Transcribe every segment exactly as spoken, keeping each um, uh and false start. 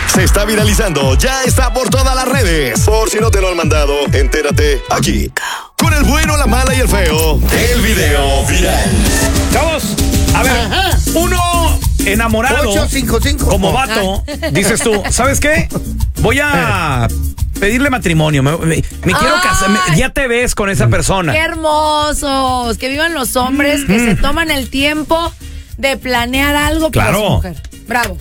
se está viralizando, ya está por todas las redes. Por si no te lo han mandado, entérate aquí. Con el bueno, la mala y el feo, el video viral. Chavos, a ver, Ajá. uno enamorado ocho cinco cinco como vato, dices tú, ¿sabes qué? Voy a pedirle matrimonio, me, me, me quiero casar, me, ya te ves con esa persona. ¡Qué hermosos! Que vivan los hombres que mm. se toman el tiempo de planear algo claro. para su mujer. Bravo.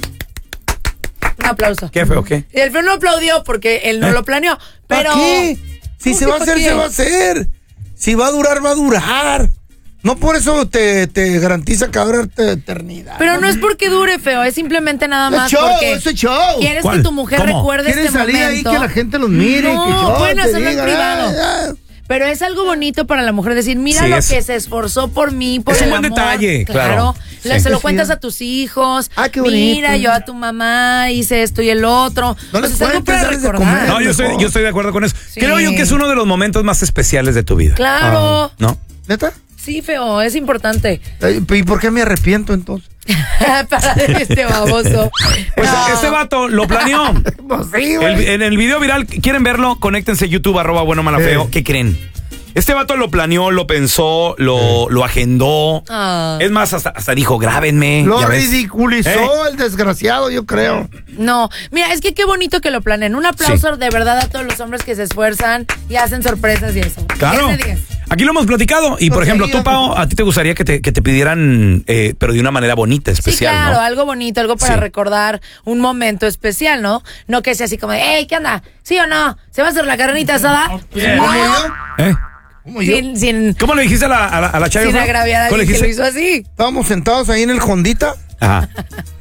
Un aplauso. ¿Qué feo, qué? Y el feo no aplaudió porque él no ¿Eh? lo planeó, pero... ¿Para qué? Si se va a hacer, qué? se va a hacer. Si va a durar, va a durar. No por eso te, te garantiza que va a durar eternidad. Pero no es porque dure, feo, es simplemente nada más show, porque ese show. quieres ¿Cuál? que tu mujer ¿Cómo? recuerde este salir momento. Ahí que la gente los mire. No, que yo pueden hacerlo diga, en privado. ah, ah. Pero es algo bonito para la mujer decir, mira sí, lo es, que se esforzó por mí, por es el un buen amor. detalle, claro. Claro. Sí. Se lo cuentas a tus hijos. Ah, qué bonito. Mira, yo a tu mamá hice esto y el otro. No les pues es algo para recordar. No, yo estoy, yo estoy de acuerdo con eso. Sí. Creo yo que es uno de los momentos más especiales de tu vida. Claro. Ah, ¿no? ¿Neta? Sí, feo, es importante. ¿Y por qué me arrepiento entonces? Para este baboso. Pues no. Este vato lo planeó. Pues sí, el, en el video viral, ¿quieren verlo? Conéctense a YouTube, arroba bueno malafeo. Eh. ¿Qué creen? Este vato lo planeó, lo pensó, lo, lo agendó. Ah. Es más, hasta, hasta dijo, grábenme. Lo ridiculizó ¿Eh? el desgraciado, yo creo. No, mira, es que qué bonito que lo planeen. Un aplauso sí. de verdad a todos los hombres que se esfuerzan y hacen sorpresas y eso. Claro. Aquí lo hemos platicado. Y, por ejemplo, tú, Pao, a ti te gustaría que te, que te pidieran, eh, pero de una manera bonita, especial, sí, claro, ¿no? algo bonito, algo para sí. recordar un momento especial, ¿no? No que sea así como, hey, ¿qué onda? ¿Sí o no? ¿Se va a hacer la carnita asada? Yeah. ¿Cómo yo? ¿Eh? ¿Cómo yo? Sin, sin, ¿Cómo le dijiste a la, a la, a la Chayo? Sin agraviar a alguien que lo hizo así. Estábamos sentados ahí en el Hondita. Ajá.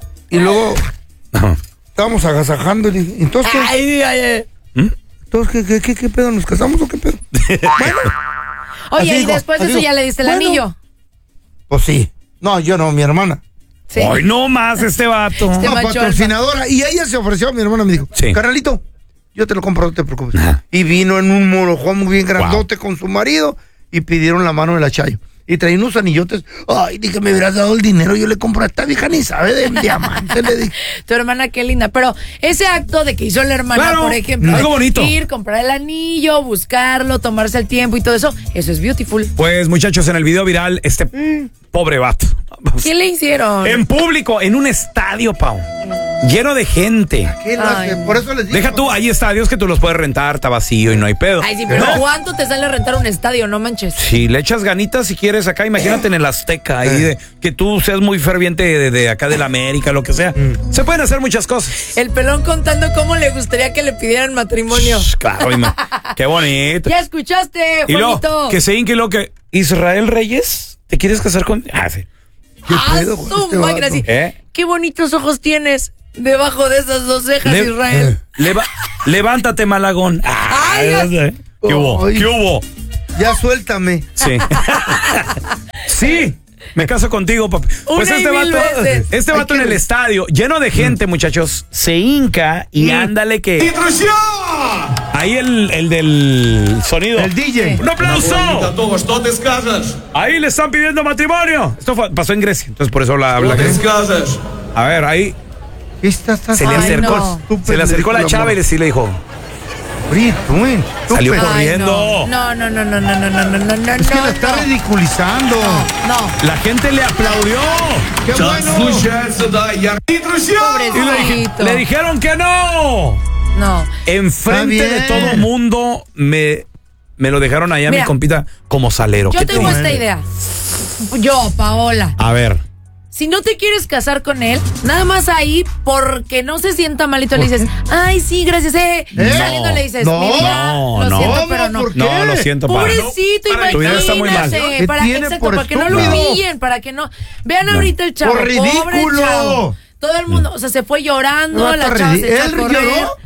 Y luego Ajá. estábamos agasajando. Y, entonces, ¿qué? Ay, ay, ay. ¿Mm? Entonces, ¿qué, qué, qué, ¿qué pedo? ¿Nos casamos o qué pedo? Bueno. Oye, así y dijo, después de eso dijo, ya le diste el bueno, anillo. Pues sí. No, yo no, mi hermana. Sí. Ay, no más este vato. Este no, patrocinadora. Y ella se ofreció, mi hermana me dijo, sí. carnalito, yo te lo compro, no te preocupes. Ajá. Y vino en un morojón muy bien grandote wow. con su marido y pidieron la mano de la Chayo. Y traía unos anillotes. Ay, dije, me hubieras dado el dinero, yo le compro a esta vieja, ni sabe de diamante, le dije. Tu hermana, qué linda. Pero ese acto de que hizo la hermana, claro, por ejemplo, algo bonito. Ir, comprar el anillo, buscarlo, tomarse el tiempo y todo eso, eso es beautiful. Pues, muchachos, en el video viral, este mm. pobre vato. ¿Qué le hicieron? En público, en un estadio, Pau. Lleno de gente. Las, por eso les digo, deja tú, hay estadios que tú los puedes rentar, está vacío y no hay pedo. Ay, sí, pero no. ¿Cuánto te sale rentar un estadio? No manches. Si le echas ganitas si quieres acá, imagínate en el Azteca, ahí de, que tú seas muy ferviente de, de acá de la América, lo que sea. Mm. Se pueden hacer muchas cosas. El pelón contando cómo le gustaría que le pidieran matrimonio. Shh, claro, qué bonito. Ya escuchaste, y Juanito. Lo, que se inque lo que Israel Reyes, ¿te quieres casar con? Ah, sí. ¿Qué ah, pedo con este ¿Eh? Qué bonitos ojos tienes debajo de esas dos cejas, Le, Israel. Leva, levántate, Malagón. Ah, Ay, no sé. ¿Qué hubo? Ay, ¿Qué hubo? Ya suéltame. Sí. Sí. Me caso contigo, papi. Pues Una este vato, veces. este vato en el estadio, lleno de gente, mm. muchachos, se hinca y mm. ándale que... ¡Intrusión! Ahí el, el del sonido. El D J. ¡Un aplauso! Ahí le están pidiendo matrimonio. Esto fue, pasó en Grecia, entonces por eso la habla. A ver, ahí... Esta, esta, se, le acercó, no. se le acercó la chava y le, sí le dijo... Salió Ay, corriendo. No, no, no, no, no, no, no, no, no, no. Es que la está no. ridiculizando. No, no. La gente le aplaudió. ¡Qué bueno! Y le, dije, le dijeron que no. No. Enfrente de todo el mundo me, me lo dejaron allá, Mira, mi compita, como salero. Yo tengo esta idea. Yo, Paola. A ver. Si no te quieres casar con él, nada más ahí, porque no se sienta malito, le dices, ay, sí, gracias, eh. ¿Eh? Saliendo le dices, no, mi vida, no, lo no, siento, pero no. No, lo siento, para. Pobrecito, no, imagínate. Está muy mal. Para, exacto, para que no lo humillen, para que no. Vean no. ahorita el chavo, por ridículo. Pobre chavo. Todo el mundo, o sea, se fue llorando, no, la chava se echó a correr. ¿Lloró?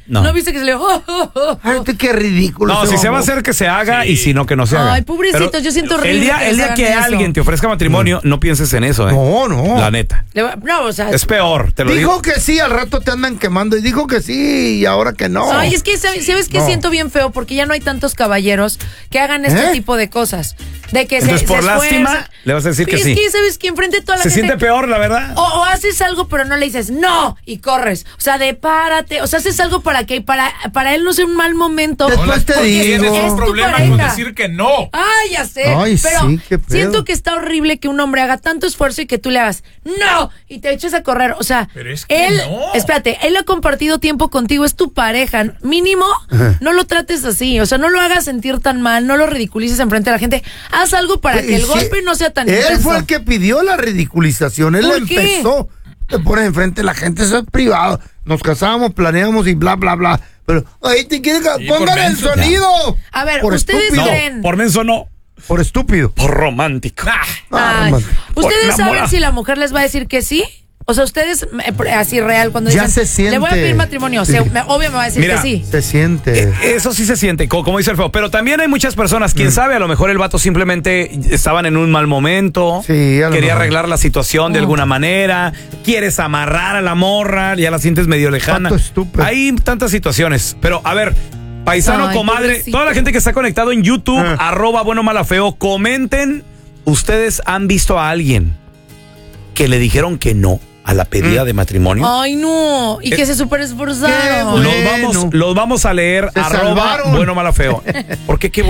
No. ¿No viste que se le... Oh, oh, oh. Ay, qué ridículo. No, si se va a hacer, que se haga, sí. Y si no, que no se haga. Ay, pobrecito, yo siento horrible. El día que, el día que alguien eso. te ofrezca matrimonio, mm. no pienses en eso, ¿eh? No, no. La neta. No, o sea... Es peor, te lo dijo digo. que sí, al rato te andan quemando. Y dijo que sí, y ahora que no. Ay, es que, ¿sabes, ¿sabes qué? No. Siento bien feo? Porque ya no hay tantos caballeros que hagan este ¿Eh? tipo de cosas. De que Entonces, se, por se lástima, le vas a decir que es sí. Es que, ¿sabes qué? Enfrente de toda la se gente... Se siente peor, la verdad. O, o haces algo, pero no le dices no y corres. O sea, de párate. O sea, haces algo para que para, para él no sea un mal momento. Después te digo. Tienes un problema con decir que no. Ay, ya sé. Ay, pero sí, qué pedo. Siento que está horrible que un hombre haga tanto esfuerzo y que tú le hagas no y te eches a correr. O sea, pero es que él, no. espérate, él ha compartido tiempo contigo, es tu pareja. Mínimo, Ajá. no lo trates así. O sea, no lo hagas sentir tan mal, no lo ridiculices enfrente de la gente. Haz algo para pues, que el golpe no sea tan Él intenso. fue el que pidió la ridiculización. Él empezó. Te pones enfrente de la gente, eso es privado. Nos casamos, planeamos y bla, bla, bla. Pero, ahí te quieren que pongan el sonido. A ver, por ustedes estúpido. creen. No, por menso no. Por estúpido. Por romántico. Ah, ah, romántico. ¿Ustedes saben si la mujer les va a decir que sí? O sea, ustedes, así real, cuando ya dicen, se siente. le voy a pedir matrimonio, Sí. se, me, obvio me va a decir Mira, que sí. Se siente. Eh, eso sí se siente, como, como dice el feo. Pero también hay muchas personas, quién mm. sabe, a lo mejor el vato simplemente estaban en un mal momento. Sí, a lo quería mejor. arreglar la situación oh. de alguna manera. Quieres amarrar a la morra, ya la sientes medio lejana. Vato estúpido. Hay tantas situaciones. Pero, a ver, paisano, Ay, comadre, pobrecito. toda la gente que está conectado en YouTube, Ah. arroba bueno mala feo, comenten. ¿Ustedes han visto a alguien que le dijeron que no a la pedida mm. de matrimonio? Ay, no. Y que eh, se super esforzaron. bueno. Los vamos, los vamos a leer, Se arroba salvaron. bueno mala feo. ¿Por qué qué bueno?